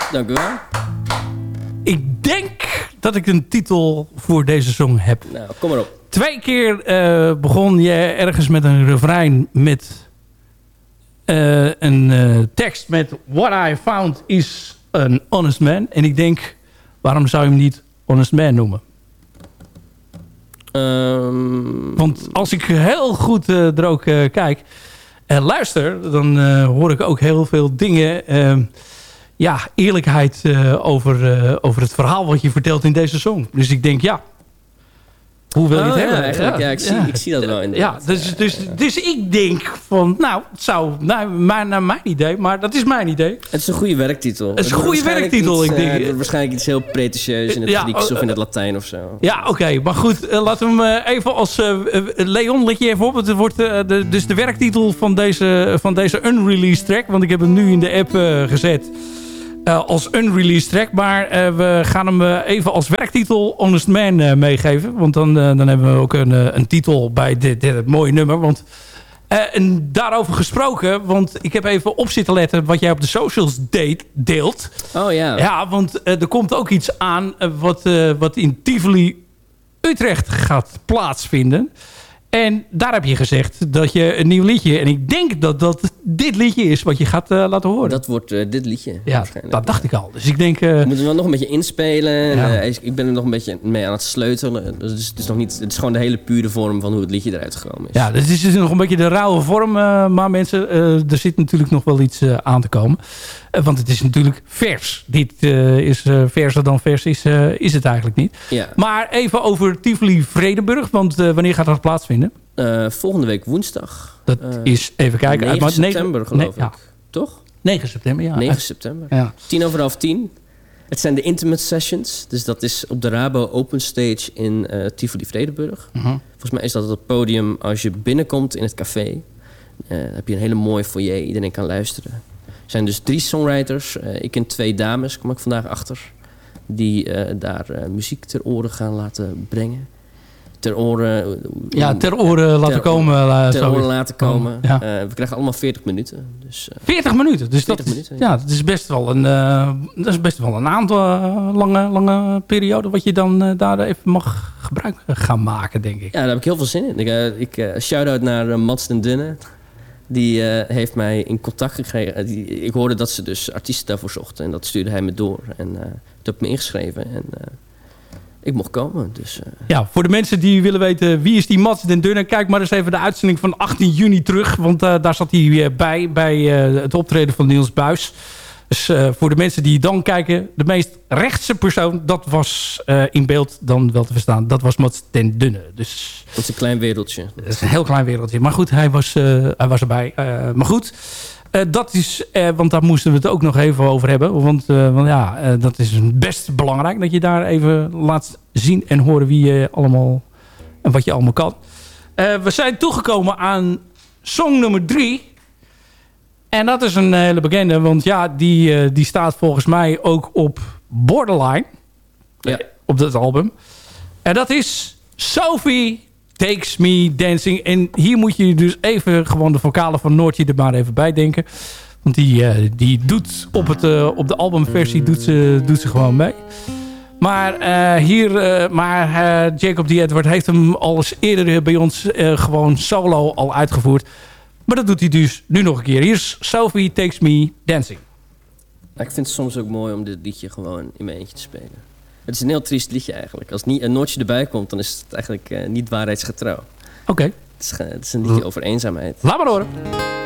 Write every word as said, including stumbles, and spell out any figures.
Dank u wel. Ik denk dat ik een titel voor deze song heb. Nou, kom maar op. Twee keer uh, begon je ergens met een refrein met uh, een uh, tekst met What I found is an honest man. En ik denk, waarom zou je hem niet honest man noemen? Um... Want als ik heel goed uh, er ook uh, kijk en luister, dan uh, hoor ik ook heel veel dingen. Uh, ja, eerlijkheid uh, over, uh, over het verhaal wat je vertelt in deze song. Dus ik denk, ja, hoe wil je oh, het ja, hebben? Eigenlijk, ja, ja, ik, zie, ja. ik zie dat wel in de Ja, dus, dus, dus ik denk van, nou, het zou nou, maar, naar mijn idee, maar dat is mijn idee. Het is een goede werktitel. Het is een goede werktitel, iets, ik denk. Uh, het wordt waarschijnlijk iets heel pretentieus in het ja, Grieks uh, of in het Latijn of zo. Ja, oké. Okay, maar goed, uh, laten we hem uh, even als... Uh, Leon, let je even op. Het wordt uh, de, dus de werktitel van deze, van deze unreleased track. Want ik heb hem nu in de app uh, gezet. Uh, als unreleased track. Maar uh, we gaan hem uh, even als werktitel Honest Man uh, meegeven. Want dan, uh, dan hebben we ook een, uh, een titel bij dit, dit mooie nummer. Want, uh, en daarover gesproken. Want ik heb even op zitten letten wat jij op de socials deed, deelt. Oh ja. Ja, want uh, er komt ook iets aan uh, wat, uh, wat in Tivoli Utrecht gaat plaatsvinden. En daar heb je gezegd dat je een nieuw liedje... En ik denk dat dat dit liedje is wat je gaat uh, laten horen. Dat wordt uh, dit liedje. Ja, dat dacht ik al. Dus ik denk... Uh, we moeten wel nog een beetje inspelen. Ja. Uh, ik ben er nog een beetje mee aan het sleutelen. Dus het is, nog niet, het is gewoon de hele pure vorm van hoe het liedje eruit gekomen is. Ja, dus het is dus nog een beetje de rauwe vorm. Uh, maar mensen, uh, er zit natuurlijk nog wel iets uh, aan te komen. Uh, want het is natuurlijk vers. Dit uh, is uh, verser dan vers is, uh, is het eigenlijk niet. Ja. Maar even over Tivoli Vredenburg. Want uh, wanneer gaat dat plaatsvinden? Uh, volgende week woensdag. Dat uh, is, even kijken... negen uit, september geloof nee, ik. Ja. Toch? negen september, ja. negen september. Ja. Tien over half tien. Het zijn de Intimate Sessions. Dus dat is op de Rabo Open Stage in uh, Tivoli Vredenburg. Uh-huh. Volgens mij is dat het podium als je binnenkomt in het café. Uh, dan heb je een hele mooie foyer. Iedereen kan luisteren. Er zijn dus drie songwriters. Uh, ik en twee dames, kom ik vandaag achter. Die uh, daar uh, muziek ter oren gaan laten brengen. Ter oren... Ja, ter oren laten ter, komen. Uh, ter oren laten komen. Ja. Uh, we krijgen allemaal veertig minuten. Dus, uh, veertig minuten? Dus veertig dat, minuten, ja. ja, dat is best wel een, uh, dat is best wel een aantal uh, lange, lange periode wat je dan uh, daar even mag gebruik gaan maken, denk ik. Ja, daar heb ik heel veel zin in. Ik, uh, ik uh, shout-out naar uh, Mats den Dunne. Die uh, heeft mij in contact gekregen. Die, ik hoorde dat ze dus artiesten daarvoor zochten. En dat stuurde hij me door. En uh, toen heb ik me ingeschreven. En uh, ik mocht komen. Dus, uh... Ja, voor de mensen die willen weten wie is die Mats den Dunne, kijk maar eens even de uitzending van achttien juni terug. Want uh, daar zat hij uh, bij, bij uh, het optreden van Niels Buijs. Dus uh, voor de mensen die dan kijken, de meest rechtse persoon, dat was uh, in beeld dan wel te verstaan. Dat was Mats den Dunne. Dus, dat is een klein wereldje. Dat is een heel klein wereldje. Maar goed, hij was, uh, hij was erbij. Uh, maar goed, uh, dat is, uh, want daar moesten we het ook nog even over hebben. Want, uh, want ja, uh, dat is best belangrijk dat je daar even laat zien en horen wie je allemaal en wat je allemaal kan. Uh, we zijn toegekomen aan song nummer drie. En dat is een hele bekende, want ja, die, uh, die staat volgens mij ook op Borderline. Ja. Op dat album. En dat is Sophie Takes Me Dancing. En hier moet je dus even gewoon de vocalen van Noortje er maar even bij denken. Want die, uh, die doet op, het, uh, op de albumversie doet ze, doet ze gewoon mee. Maar uh, hier, uh, maar uh, Jacob D. Edward heeft hem al eens eerder bij ons uh, gewoon solo al uitgevoerd. Maar dat doet hij dus nu nog een keer. Hier is Sophie Takes Me Dancing. Ik vind het soms ook mooi om dit liedje gewoon in mijn eentje te spelen. Het is een heel triest liedje eigenlijk. Als niet een Noortje erbij komt, dan is het eigenlijk uh, niet waarheidsgetrouw. Oké. Okay. Het, het is een liedje over eenzaamheid. Laat maar horen.